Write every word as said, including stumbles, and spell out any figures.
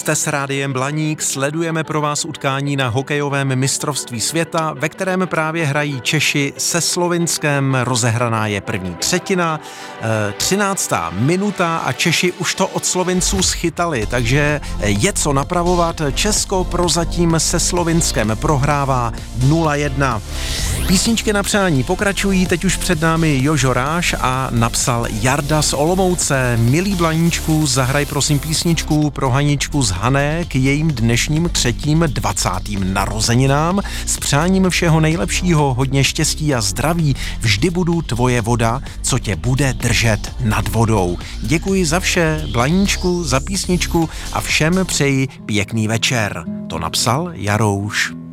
Jste s Rádiem Blaník, sledujeme pro vás utkání na hokejovém mistrovství světa, ve kterém právě hrají Češi se Slovinskem. Rozehraná je první třetina, třináctá minuta a Češi už to od Slovinců schytali, takže je co napravovat. Česko prozatím se Slovinskem prohrává nula jedna. Písničky na přání pokračují, teď už před námi Jožo Ráš a napsal Jarda z Olomouce. Milý Blaníčku, zahraj prosím písničku pro Haničku z Hané k jejím dnešním třetím dvacátým narozeninám. S přáním všeho nejlepšího, hodně štěstí a zdraví. Vždy budu tvoje voda, co tě bude držet nad vodou. Děkuji za vše, Blaníčku, za písničku a všem přeji pěkný večer. To napsal Jarouš.